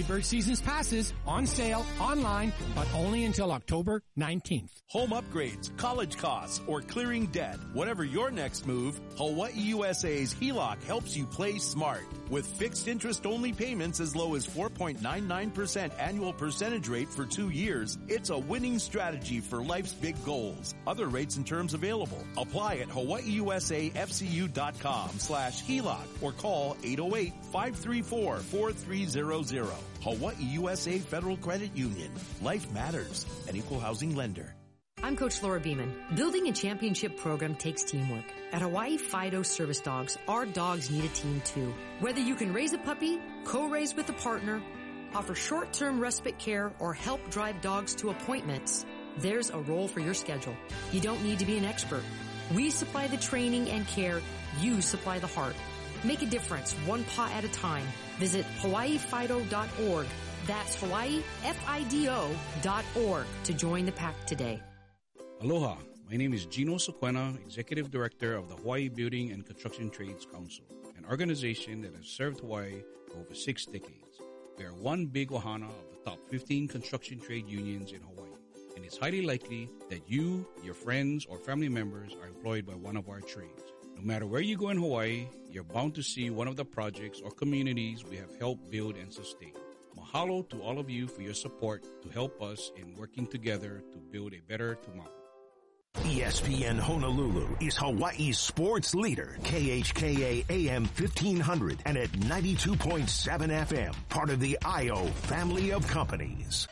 Early bird season's passes on sale online, but only until October 19th. Home upgrades, college costs, or clearing debt. Whatever your next move, Hawaii USA's HELOC helps you play smart. With fixed interest only payments as low as 4.99% annual percentage rate for 2 years, it's a winning strategy for life's big goals. Other rates and terms available. Apply at hawaiiusafcu.com/HELOC or call 808-534-4300. Hawaii USA Federal Credit Union. Life matters. An equal housing lender. I'm Coach Laura Beeman. Building a championship program takes teamwork. At Hawaii Fido Service Dogs, our dogs need a team too. Whether you can raise a puppy, co-raise with a partner, offer short-term respite care, or help drive dogs to appointments, there's a role for your schedule. You don't need to be an expert. We supply the training and care. You supply the heart. Make a difference one paw at a time. Visit hawaiifido.org. That's hawaiifido.org to join the pack today. Aloha, my name is Gino Sequena, Executive Director of the Hawaii Building and Construction Trades Council, an organization that has served Hawaii for over 6 decades. We are one big ohana of the top 15 construction trade unions in Hawaii, and it's highly likely that you, your friends, or family members are employed by one of our trades. No matter where you go in Hawaii, you're bound to see one of the projects or communities we have helped build and sustain. Mahalo to all of you for your support to help us in working together to build a better tomorrow. ESPN Honolulu is Hawaii's sports leader, KHKA AM 1500 and at 92.7 FM, part of the IO family of companies.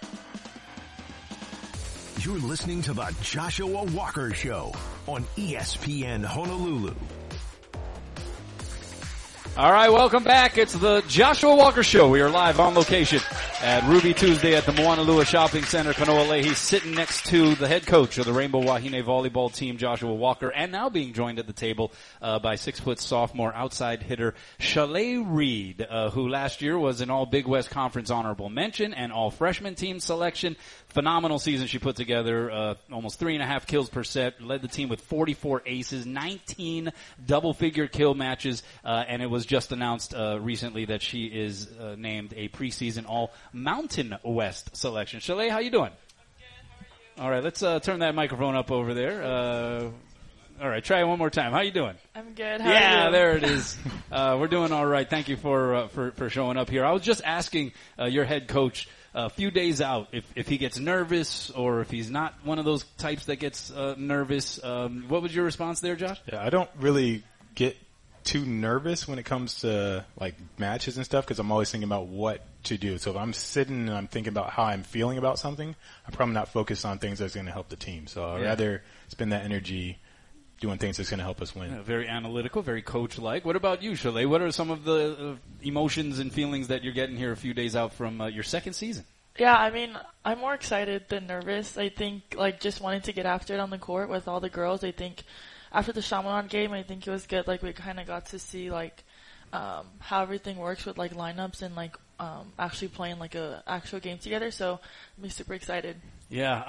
You're listening to the Joshua Walker Show on ESPN Honolulu. All right, welcome back. It's the Joshua Walker Show. We are live on location at Ruby Tuesday at the Moanalua Shopping Center. Kanoa Leahy sitting next to the head coach of the Rainbow Wahine volleyball team, Joshua Walker, and now being joined at the table by 6-foot sophomore outside hitter Chalet Reed, who last year was an all Big West Conference honorable mention and all freshman team selection. Phenomenal season she put together, almost 3.5 kills per set, led the team with 44 aces, 19 double-figure kill matches, and it was just announced recently that she is named a preseason All-Mountain West selection. Chalet, how you doing? I'm good. How are you? All right, let's turn that microphone up over there. All right, try it one more time. How you doing? I'm good. How are you? There it is. We're doing all right. Thank you for showing up here. I was just asking your head coach a few days out if he gets nervous or if he's not one of those types that gets nervous. What was your response there, Josh? Yeah, I don't really get too nervous when it comes to like matches and stuff because I'm always thinking about what to do. So if I'm sitting and I'm thinking about how I'm feeling about something, I'm probably not focused on things that's going to help the team. So I'd rather spend that energy doing things that's going to help us win. Yeah, very analytical, very coach-like. What about you, Chalet? What are some of the emotions and feelings that you're getting here a few days out from your second season? Yeah, I mean, I'm more excited than nervous. I think, like, just wanting to get after it on the court with all the girls. I think after the Chaminade game, I think it was good. Like, we kind of got to see, like, how everything works with, like, lineups and, like, actually playing, like, a actual game together. So I'm super excited. Yeah,